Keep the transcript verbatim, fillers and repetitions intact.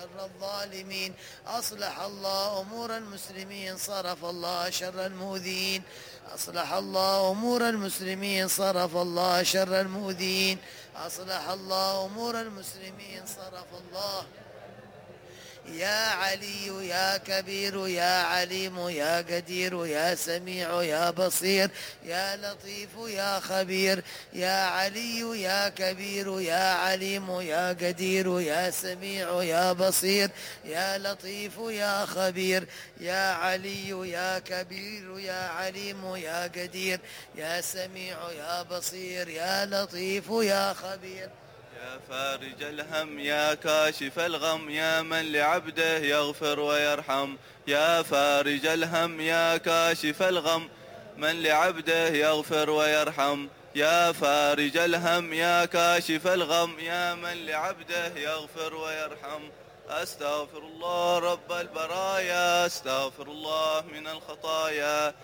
شر الظالمين. أصلح الله أمور المسلمين صرف الله شر المؤذين. أصلح الله أمور المسلمين صرف الله شر المؤذين. أصلح الله أمور المسلمين صرف الله. يا علي يا كبير يا عليم يا قدير يا سميع يا بصير يا لطيف يا خبير. يا علي يا كبير يا عليم يا قدير يا سميع يا بصير يا لطيف يا خبير. يا علي يا كبير يا عليم يا قدير يا سميع يا بصير يا لطيف يا خبير. يا فارج الهم يا كاشف الغم يا من لعبده يغفر ويرحم. يا فارج الهم يا كاشف الغم من لعبده يغفر ويرحم. يا فارج الهم يا كاشف الغم يا من لعبده يغفر ويرحم. أستغفر الله رب البرايا أستغفر الله من الخطايا.